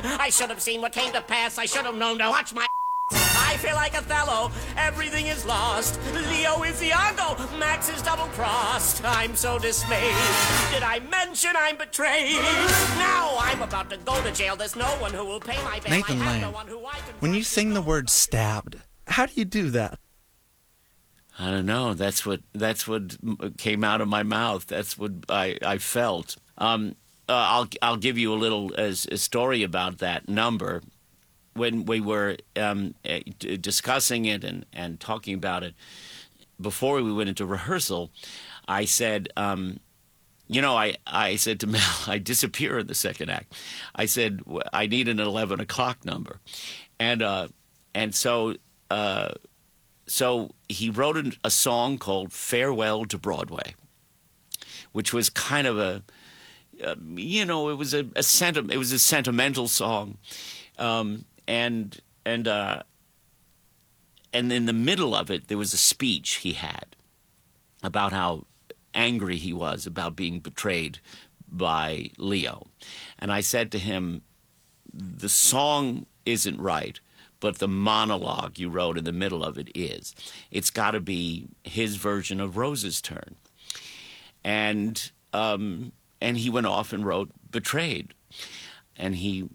I should have seen what came to pass. I should have known to watch my I feel like Othello, everything is lost. Leo is Iago, Max is double-crossed. I'm so dismayed. Did I mention I'm betrayed? Now I'm about to go to jail. There's no one who will pay my bail. Nathan Lane, when you sing the word stabbed, how do you do that? I don't know. That's what came out of my mouth. That's what I felt. I'll give you a little a story about that number. When we were discussing it and talking about it before we went into rehearsal, I said, I said to Mel, I disappear in the second act. I said, I need an 11 o'clock number. And so he wrote a song called Farewell to Broadway, which was kind of it was a sentimental song. And in the middle of it, there was a speech he had about how angry he was about being betrayed by Leo. And I said to him, the song isn't right, but the monologue you wrote in the middle of it is. It's got to be his version of Rose's Turn. And he went off and wrote Betrayed. And he,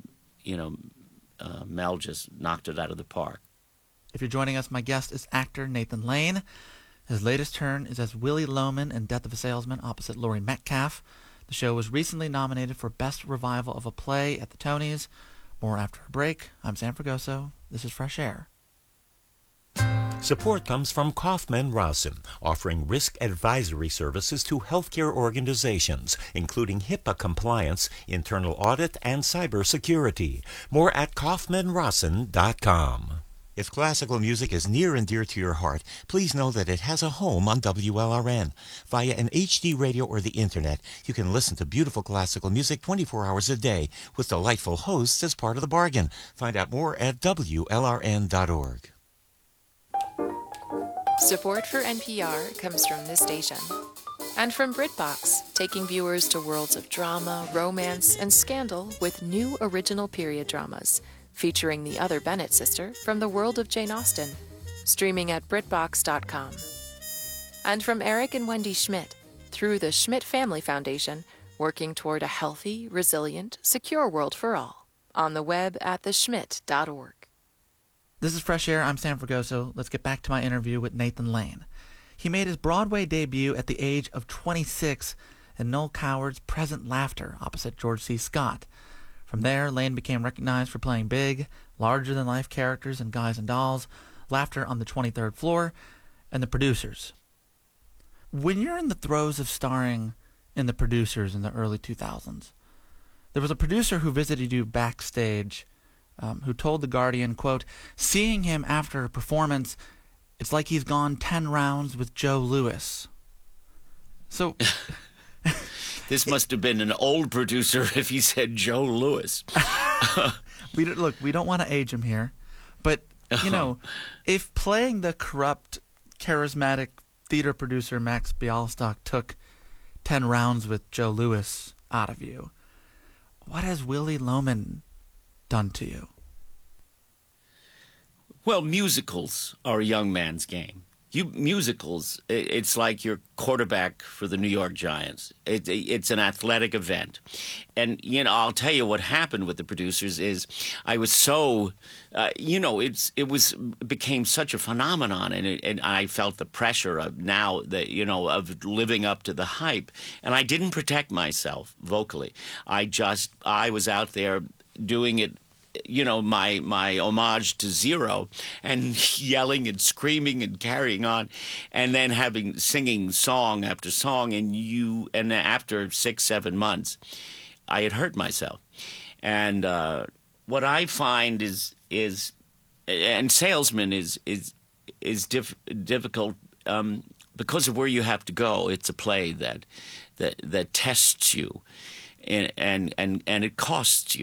Mel just knocked it out of the park. If you're joining us, my guest is actor Nathan Lane. His latest turn is as Willy Loman in Death of a Salesman opposite Laurie Metcalf. The show was recently nominated for Best Revival of a Play at the Tonys. More after a break. I'm Sam Fragoso. This is Fresh Air. Support comes from Kaufman Rousen, offering risk advisory services to healthcare organizations, including HIPAA compliance, internal audit, and cybersecurity. More at kaufmanrousen.com. If classical music is near and dear to your heart, please know that it has a home on WLRN. Via an HD radio or the internet, you can listen to beautiful classical music 24 hours a day with delightful hosts as part of the bargain. Find out more at WLRN.org. Support for NPR comes from this station. And from BritBox, taking viewers to worlds of drama, romance, and scandal with new original period dramas, featuring the other Bennett sister from the world of Jane Austen, streaming at BritBox.com. And from Eric and Wendy Schmidt, through the Schmidt Family Foundation, working toward a healthy, resilient, secure world for all, on the web at theschmidt.org. This is Fresh Air. I'm Sam Fragoso. Let's get back to my interview with Nathan Lane. He made his Broadway debut at the age of 26 in Noel Coward's Present Laughter opposite George C. Scott. From there, Lane became recognized for playing big, larger-than-life characters in Guys and Dolls, Laughter on the 23rd Floor, and The Producers. When you're in the throes of starring in The Producers in the early 2000s, there was a producer who visited you backstage who told The Guardian, quote, seeing him after a performance, it's like he's gone 10 rounds with Joe Louis. So... This must have been an old producer if he said Joe Louis. We don't want to age him here. But, if playing the corrupt, charismatic theater producer Max Bialystock took 10 rounds with Joe Louis out of you, what has Willy Loman done to you? Well, musicals are a young man's game. Musicals, it's like your quarterback for the New York Giants. It's an athletic event. And, I'll tell you what happened with The Producers is I was so, it became such a phenomenon. And I felt the pressure of now, of living up to the hype. And I didn't protect myself vocally. I was out there doing it, my homage to Zero, and yelling and screaming and carrying on, and then singing song after song, and after 6-7 months, I had hurt myself. And what I find is and Salesman is difficult because of where you have to go. It's a play that tests you, and it costs you.